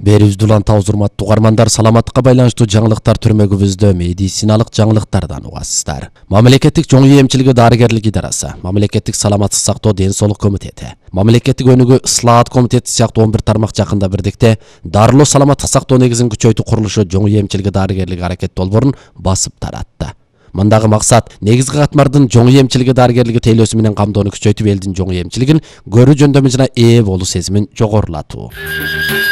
Берүүздүлан тауыз урматтуу угармандар, саламаттыкка байланыштуу жаңылыктар түрмөгүбүздө медициналык жаңылыктардан угасыздар. Мамлекеттик жоңүй эмчилиги дарыгерлик идарасы, Мамлекеттик саламаттык сактоо ден соолук комитети, Мамлекеттик өнүгүү ыслаат комитети сыяктуу 11 тармак жакында бирдикте дарылоо саламаттык сактоо негизин күчөйтүү курулушу жоңүй эмчилиги дарыгерлик аракет долбоорун басып таратты. Мындагы максат негизги катмардын жоңүй эмчилиги дарыгерлиги тейлөөсү менен камдоону күчөйтүп элдин жоңүй эмчилигин көрүү жөндөмү жана ээ болуу сезимин жогорулатуу.